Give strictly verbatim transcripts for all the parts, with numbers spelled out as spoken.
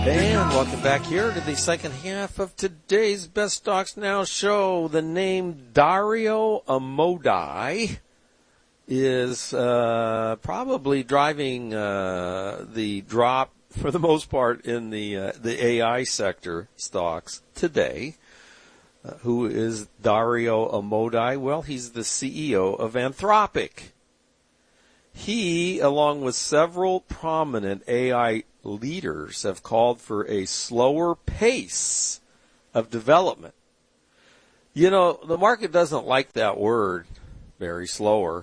And welcome back here to the second half of today's Best Stocks Now show. The name Dario Amodei is uh, probably driving uh, the drop, for the most part, in the uh, the A I sector stocks today. Uh, who is Dario Amodei? Well, he's the C E O of Anthropic. He, along with several prominent A I leaders, have called for a slower pace of development. You know, the market doesn't like that word, very slower.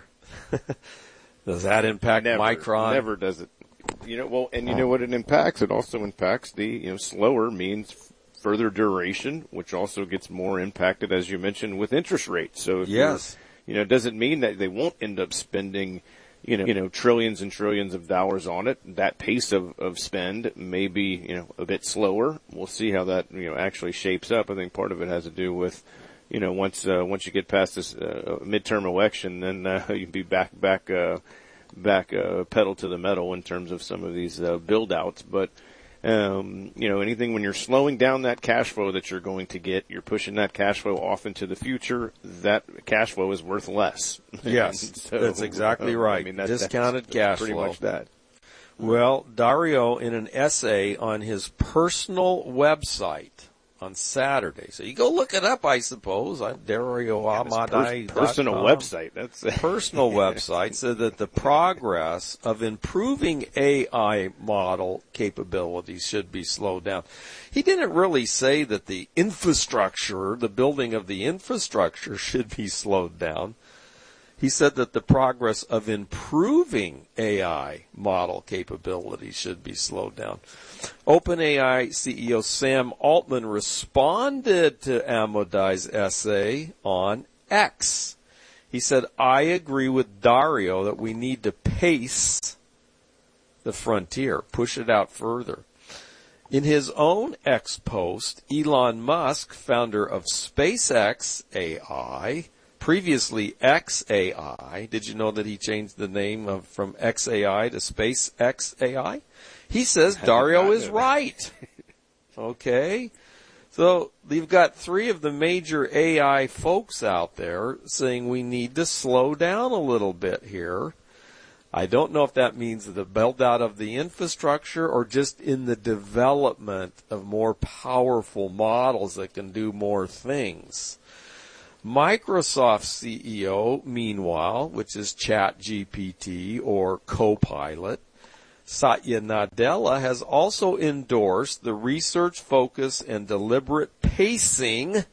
Does that impact never, Micron? Never does it. You know, well, and you know what it impacts? It also impacts the, you know, slower means further duration, which also gets more impacted, as you mentioned, with interest rates. So, if yes, you know, it doesn't mean that they won't end up spending, you know, you know, trillions and trillions of dollars on it. That pace of, of spend may be, you know, a bit slower. We'll see how that, you know, actually shapes up. I think part of it has to do with, you know, once, uh, once you get past this, uh, midterm election, then, uh, you'd be back, back, uh, back, uh, pedal to the metal in terms of some of these, uh, build outs. But, um, you know, anything when you're slowing down that cash flow that you're going to get, you're pushing that cash flow off into the future, that cash flow is worth less. Yes, so, that's exactly right. I mean, that, discounted that's, cash that's pretty flow. much that. Well, Dario, in an essay on his personal website on Saturday, so you go look it up, I suppose. I'm Dario Amodei. Per- personal website. That's personal website said that the progress of improving A I model capabilities should be slowed down. He didn't really say that the infrastructure, the building of the infrastructure, should be slowed down. He said that the progress of improving A I model capabilities should be slowed down. OpenAI C E O Sam Altman responded to Amodei's essay on X. He said, I agree with Dario that we need to pace the frontier, push it out further. In his own X post, Elon Musk, founder of SpaceX A I, previously X A I. Did you know that he changed the name of from X A I to SpaceX A I? He says Dario is right. Okay. So you've got three of the major A I folks out there saying we need to slow down a little bit here. I don't know if that means the build out of the infrastructure or just in the development of more powerful models that can do more things. Microsoft C E O, meanwhile, which is ChatGPT or Copilot, Satya Nadella, has also endorsed the research focus and deliberate pacing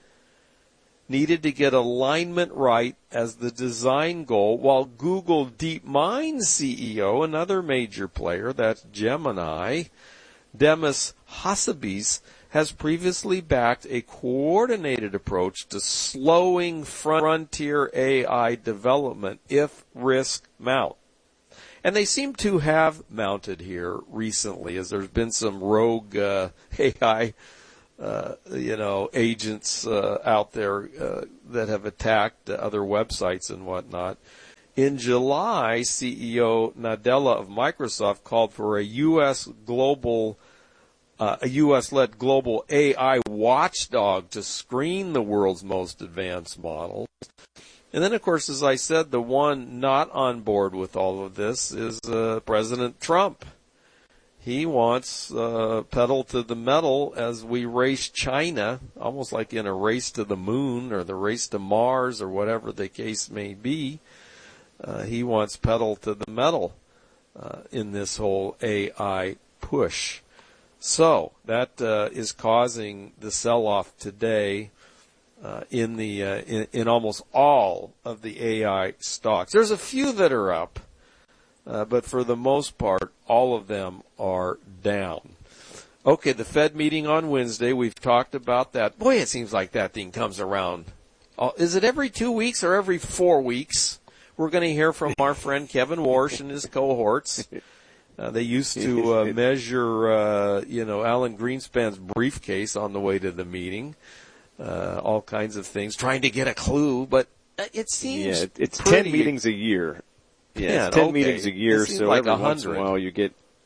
needed to get alignment right as the design goal, while Google DeepMind C E O, another major player, that's Gemini, Demis Hassabis, has previously backed a coordinated approach to slowing frontier A I development if risk mount. And they seem to have mounted here recently, as there's been some rogue uh, A I, uh, you know, agents uh, out there uh, that have attacked uh, other websites and whatnot. In July, C E O Nadella of Microsoft called for a U S global Uh, a U S-led global A I watchdog to screen the world's most advanced models. And then, of course, as I said, the one not on board with all of this is uh, President Trump. He wants uh, pedal to the metal as we race China, almost like in a race to the moon or the race to Mars or whatever the case may be. Uh, he wants pedal to the metal uh, in this whole A I push. So that uh, is causing the sell-off today uh, in the uh, in, in almost all of the A I stocks. There's a few that are up, uh, but for the most part, all of them are down. Okay, the Fed meeting on Wednesday. We've talked about that. Boy, it seems like that thing comes around. Uh, is it every two weeks or every four weeks? We're going to hear from our friend Kevin Warsh and his cohorts. Uh, they used to uh, measure, uh, you know, Alan Greenspan's briefcase on the way to the meeting, uh, all kinds of things, trying to get a clue. But it seems yeah, it's pretty, ten meetings a year. Yeah, ten, it's ten okay. meetings a year, so like every once in a while you get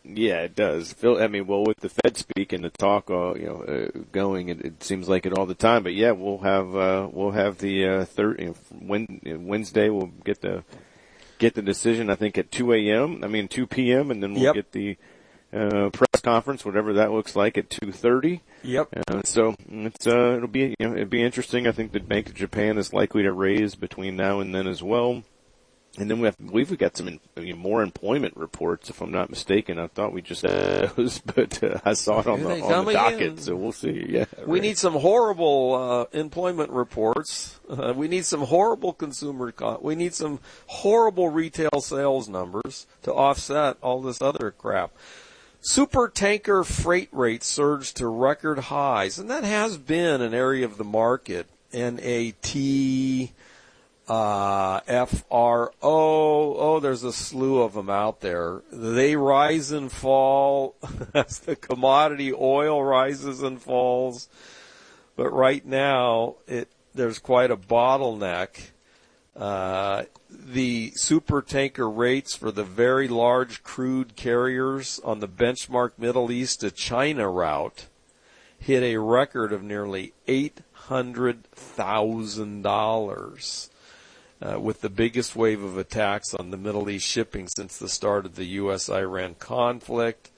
Yeah, it does. Phil, I mean, well, with the Fed speak and the talk, uh, you know, uh, going, it, it seems like it all the time. But yeah, we'll have uh, we'll have the uh, third you know, when, you know, Wednesday. We'll get the get the decision. I think at two a.m. I mean two p.m. and then we'll yep. get the uh, press conference, whatever that looks like, at two thirty. Yep. Uh, so it's uh, it'll be you know it'll be interesting. I think the Bank of Japan is likely to raise between now and then as well. And then we have, I believe we got some in, you know, more employment reports, if I'm not mistaken. I thought we just had those, but uh, I saw it on the, on the docket, in. so we'll see. Yeah, we right. need some horrible uh, employment reports. Uh, we need some horrible consumer. Co- we need some horrible retail sales numbers to offset all this other crap. Super tanker freight rates surged to record highs, and that has been an area of the market. N A T. Uh, F R O, oh, there's a slew of them out there. They rise and fall as the commodity oil rises and falls. But right now, it, there's quite a bottleneck. Uh, the super tanker rates for the very large crude carriers on the benchmark Middle East to China route hit a record of nearly eight hundred thousand dollars. Uh, with the biggest wave of attacks on the Middle East shipping since the start of the U S Iran conflict.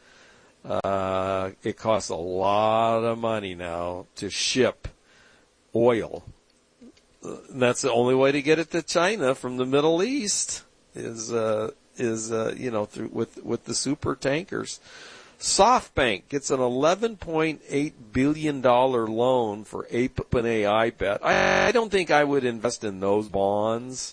Uh, it costs a lot of money now to ship oil. Uh, that's the only way to get it to China from the Middle East is, uh, is, uh, you know, through, with, with the super tankers. SoftBank gets an eleven point eight billion dollars loan for OpenAI bet. I, I don't think I would invest in those bonds.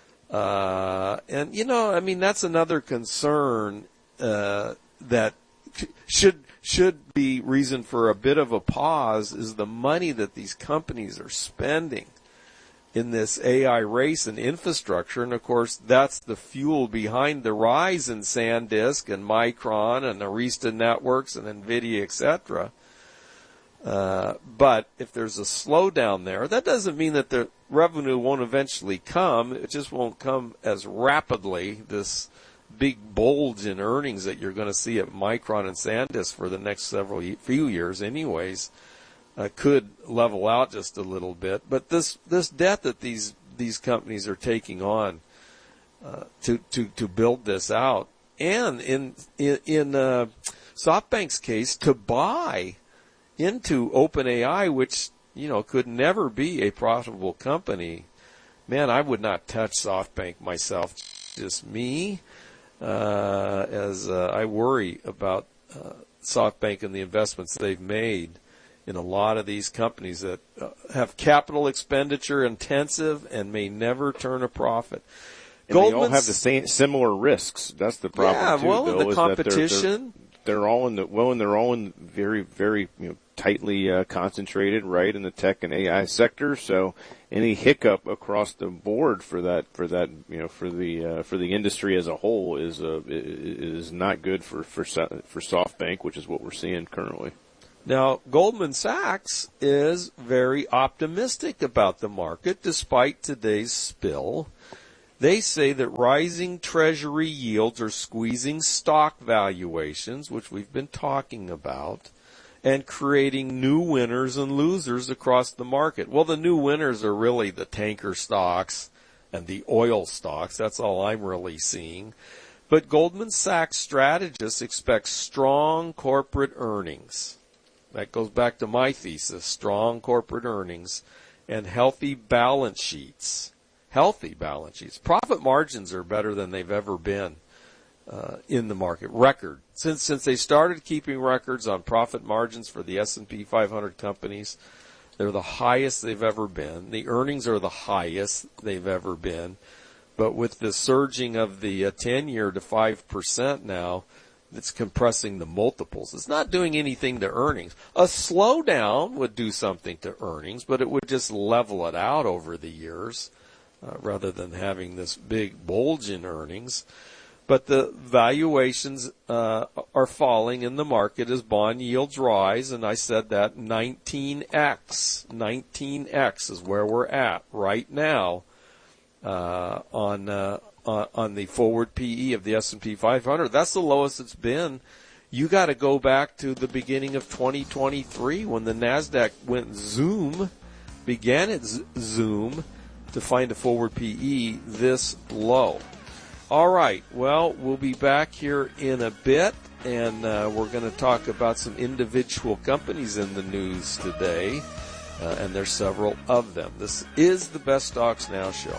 Uh, and, you know, I mean, that's another concern uh, that should should be reason for a bit of a pause is the money that these companies are spending in this A I race and infrastructure. And, of course, that's the fuel behind the rise in SanDisk and Micron and Arista Networks and NVIDIA, et cetera. Uh, but if there's a slowdown there, that doesn't mean that the revenue won't eventually come. It just won't come as rapidly, this big bulge in earnings that you're going to see at Micron and SanDisk for the next several few years anyways. Uh, could level out just a little bit, but this this debt that these these companies are taking on uh, to to to build this out, and in in, in uh, SoftBank's case, to buy into OpenAI, which you know could never be a profitable company. Man, I would not touch SoftBank myself. Just me, uh, as uh, I worry about uh, SoftBank and the investments they've made in a lot of these companies that uh, have capital expenditure intensive and may never turn a profit. And they all have the same similar risks. That's the problem. Yeah, too, well, Bill, in the is competition, that they're, they're, they're all in the well, and they're all in very, very you know, tightly uh, concentrated, right, in the tech and A I sector. So any hiccup across the board for that, for that, you know, for the uh, for the industry as a whole is uh, is not good for for for SoftBank, which is what we're seeing currently. Now, Goldman Sachs is very optimistic about the market despite today's spill. They say that rising Treasury yields are squeezing stock valuations, which we've been talking about, and creating new winners and losers across the market. Well, the new winners are really the tanker stocks and the oil stocks. That's all I'm really seeing. But Goldman Sachs strategists expect strong corporate earnings. That goes back to my thesis, strong corporate earnings and healthy balance sheets. Healthy balance sheets. Profit margins are better than they've ever been uh, in the market. Record. Since since they started keeping records on profit margins for the S and P five hundred companies, they're the highest they've ever been. The earnings are the highest they've ever been. But with the surging of the uh, ten-year to five percent now, it's compressing the multiples. It's not doing anything to earnings. A slowdown would do something to earnings, but it would just level it out over the years uh, rather than having this big bulge in earnings. But the valuations uh, are falling in the market as bond yields rise, and I said that nineteen x. nineteen x is where we're at right now uh, on uh, Uh, on the forward P E of the S and P five hundred. That's the lowest it's been you got to go back to the beginning of twenty twenty-three when the NASDAQ went zoom, began its zoom to find a forward P E this low. All right, well, we'll be back here in a bit, and uh, we're going to talk about some individual companies in the news today, uh, and there's several of them. This is the Best Stocks Now show.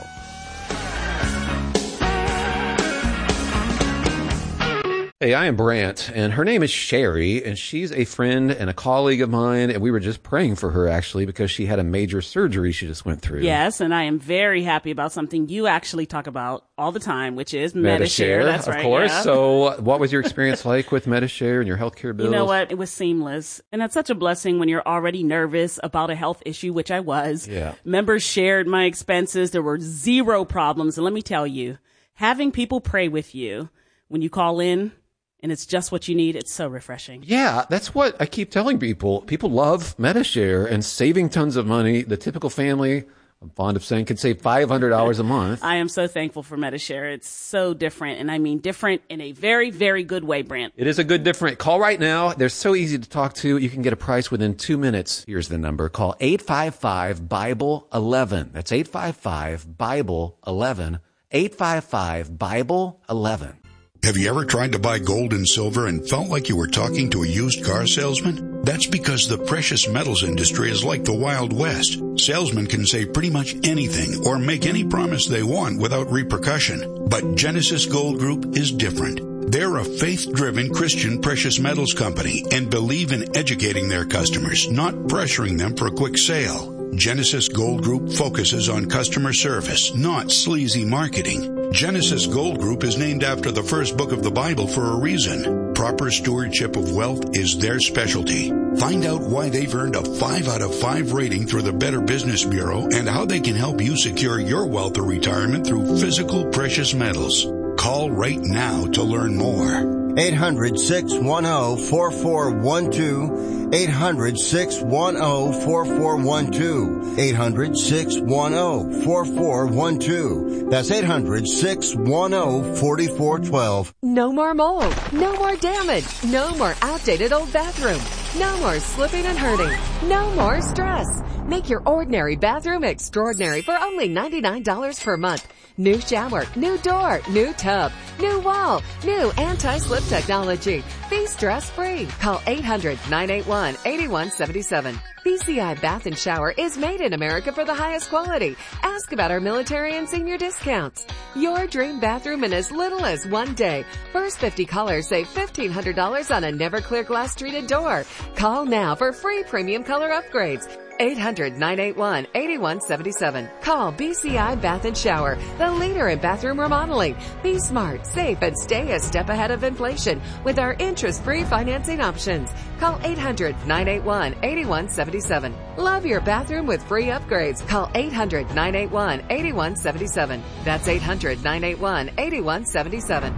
Hey, I am Brant, and her name is Sherry, and she's a friend and a colleague of mine, and we were just praying for her, actually, because she had a major surgery she just went through. Yes, and I am very happy about something you actually talk about all the time, which is Medi-Share. Medi-Share, That's of right, course. yeah. So what was your experience like with Medi-Share and your healthcare bills? You know what? It was seamless. And that's such a blessing when you're already nervous about a health issue, which I was. Yeah. Members shared my expenses. There were zero problems. And let me tell you, having people pray with you when you call in, and it's just what you need, it's so refreshing. Yeah, that's what I keep telling people. People love Medi-Share and saving tons of money. The typical family, I'm fond of saying, can save five hundred dollars a month. I am so thankful for Medi-Share. It's so different, and I mean different in a very, very good way, Brent. It is a good different. Call right now. They're so easy to talk to. You can get a price within two minutes. Here's the number. Call eight five five, Bible eleven. That's eight five five, Bible eleven. eight five five, Bible eleven. Have you ever tried to buy gold and silver and felt like you were talking to a used car salesman? That's because the precious metals industry is like the Wild West. Salesmen can say pretty much anything or make any promise they want without repercussion. But Genesis Gold Group is different. They're a faith-driven Christian precious metals company and believe in educating their customers, not pressuring them for a quick sale. Genesis Gold Group focuses on customer service, not sleazy marketing. Genesis Gold Group is named after the first book of the Bible for a reason. Proper stewardship of wealth is their specialty. Find out why they've earned a five out of five rating through the Better Business Bureau and how they can help you secure your wealth or retirement through physical precious metals. Call right now to learn more. eight hundred, six one zero, four four one two. eight hundred, six one zero, four four one two. eight hundred, six one zero, four four one two. That's eight hundred, six one zero, four four one two. No more mold. No more damage. No more outdated old bathroom. No more slipping and hurting. No more stress. Make your ordinary bathroom extraordinary for only ninety-nine dollars per month. New shower, new door, new tub, new wall, new anti-slip technology. Be stress-free. Call eight hundred, nine eight one, eight one seven seven. B C I Bath and Shower is made in America for the highest quality. Ask about our military and senior discounts. Your dream bathroom in as little as one day. First fifty callers save fifteen hundred dollars on a never clear glass treated door. Call now for free premium color upgrades. eight hundred, nine eight one, eight one seven seven. Call B C I Bath and Shower, the leader in bathroom remodeling. Be smart, safe, and stay a step ahead of inflation with our interest-free financing options. Call eight hundred, nine eight one, eight one seven seven. Love your bathroom with free upgrades. Call eight hundred, nine eight one, eight one seven seven. That's eight hundred, nine eight one, eight one seven seven.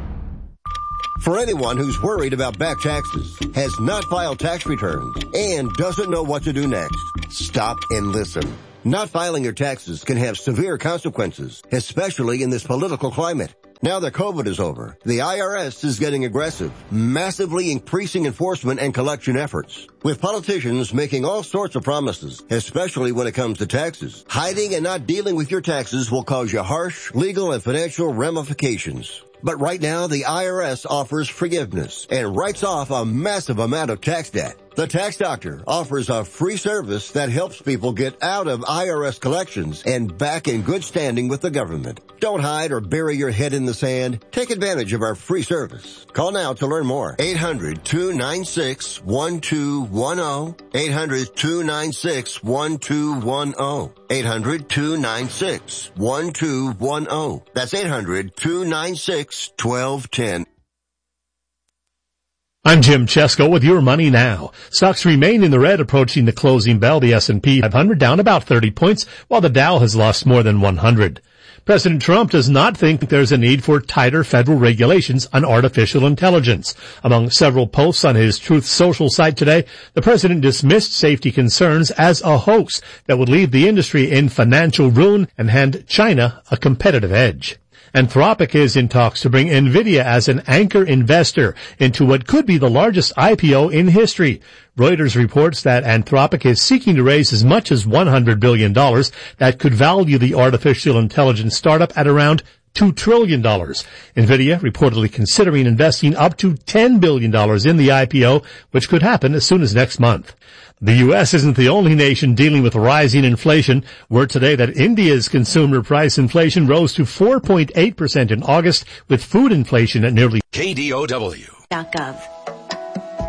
For anyone who's worried about back taxes, has not filed tax returns, and doesn't know what to do next, stop and listen. Not filing your taxes can have severe consequences, especially in this political climate. Now that COVID is over, the I R S is getting aggressive, massively increasing enforcement and collection efforts, with politicians making all sorts of promises, especially when it comes to taxes. Hiding and not dealing with your taxes will cause you harsh legal and financial ramifications. But right now, the I R S offers forgiveness and writes off a massive amount of tax debt. The Tax Doctor offers a free service that helps people get out of I R S collections and back in good standing with the government. Don't hide or bury your head in the sand. Take advantage of our free service. Call now to learn more. eight hundred, two nine six, one two one zero. eight hundred, two nine six, one two one zero. eight hundred, two nine six, one two one zero. That's eight hundred, two nine six, one two one zero. I'm Jim Chesko with Your Money Now. Stocks remain in the red approaching the closing bell. The S and P five hundred down about thirty points, while the Dow has lost more than one hundred. President Trump does not think there's a need for tighter federal regulations on artificial intelligence. Among several posts on his Truth Social site today, the president dismissed safety concerns as a hoax that would leave the industry in financial ruin and hand China a competitive edge. Anthropic is in talks to bring NVIDIA as an anchor investor into what could be the largest I P O in history. Reuters reports that Anthropic is seeking to raise as much as one hundred billion dollars. That could value the artificial intelligence startup at around two trillion dollars. NVIDIA reportedly considering investing up to ten billion dollars in the I P O, which could happen as soon as next month. The U S isn't the only nation dealing with rising inflation. Word today that India's consumer price inflation rose to four point eight percent in August, with food inflation at nearly K D O W .gov.